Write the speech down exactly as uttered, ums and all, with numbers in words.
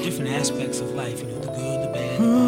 different aspects of life, you know, the good, the bad, the